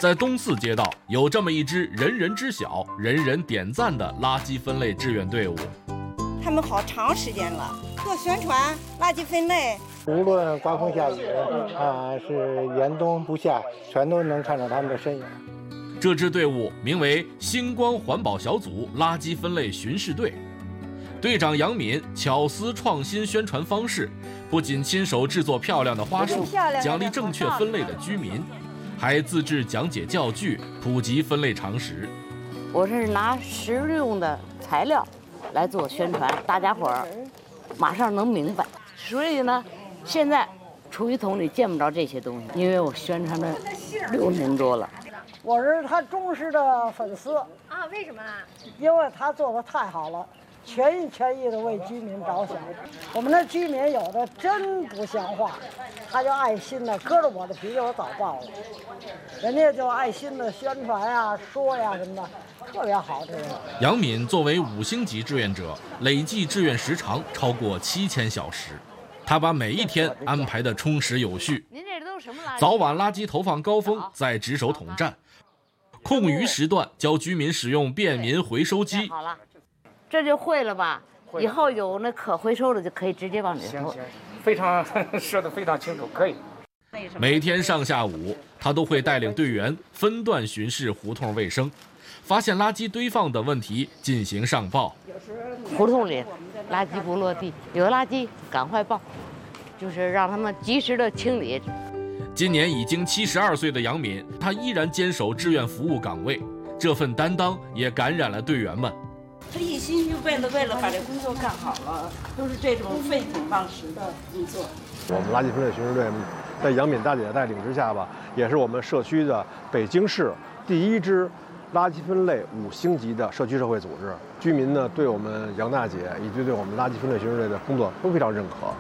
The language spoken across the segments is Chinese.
在东四街道有这么一支人人知晓、人人点赞的垃圾分类志愿队伍。 他们好长时间了，做宣传垃圾分类。 无论刮风下雨是严冬不下，全都能看到他们的身影。 这支队伍名为星光环保小组垃圾分类巡视队。队长杨敏巧思创新宣传方式，不仅亲手制作漂亮的花束，奖励正确分类的居民，还自制讲解教具，普及分类常识。 我是拿实用的材料来做宣传，大家伙儿马上能明白。所以呢，现在厨余桶里见不着这些东西，因为我宣传了6年多了。 我是他忠实的粉丝啊，为什么啊？ 因为他做的太好了，全心全意的为居民着想。我们的居民有的真不像话，他就爱心的，搁着我的脾气我早爆了。人家就爱心的宣传呀、说呀什么的，特别好。这个杨敏作为5星级志愿者，累计志愿时长超过7000小时。他把每一天安排得充实有序。 您这都是什么垃圾？ 早晚垃圾投放高峰在值守统战，空余时段教居民使用便民回收机。 好了，这就会了吧？以后有那可回收的就可以直接往里投。 行，非常说得非常清楚，可以。 每天上下午，他都会带领队员分段巡视胡同卫生，发现垃圾堆放的问题进行上报。 胡同里垃圾不落地，有垃圾赶快报，就是让他们及时的清理。 今年已经72岁的杨敏，他依然坚守志愿服务岗位，这份担当也感染了队员们。 他一心就为了把这工作干好了，都是这种废寝忘食的工作。 我们垃圾分类巡视队在杨敏大姐的带领之下吧，也是我们社区的北京市第1支垃圾分类5星级的社区社会组织。居民呢对我们杨大姐以及对我们垃圾分类巡视队的工作都非常认可。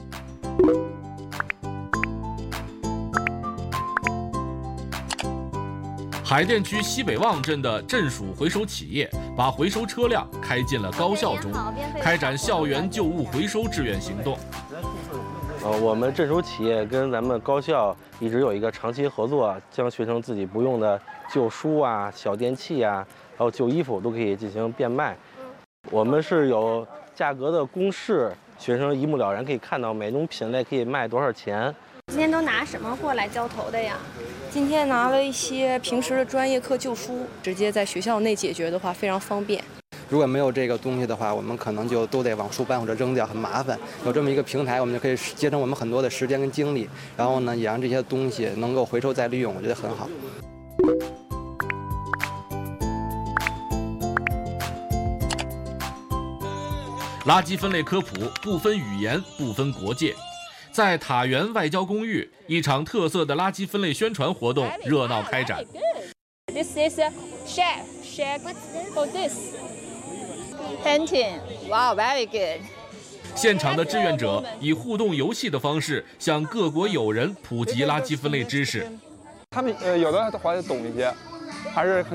海淀区西北旺镇的镇属回收企业把回收车辆开进了高校中，开展校园旧物回收志愿行动。 我们镇属企业跟咱们高校一直有一个长期合作，将学生自己不用的旧书啊、小电器啊，还有旧衣服都可以进行变卖。我们是有价格的公示，学生一目了然可以看到每种品类可以卖多少钱。 今天都拿什么货来交投的呀？ 今天拿了一些平时的专业课旧书，直接在学校内解决的话非常方便。 如果没有这个东西的话，我们可能就都得往书班或者扔掉，很麻烦。有这么一个平台，我们就可以节省我们很多的时间跟精力，然后呢，也让这些东西能够回收再利用，我觉得很好。 垃圾分类科普不分语言，不分国界。在塔园外交公寓，一场特色的垃圾分类宣传活动热闹开展。 This is a chef for this. Painting. Wow, very good. 现场的志愿者以互动游戏的方式向各国友人普及垃圾分类知识。 他们有的还懂一些，还是很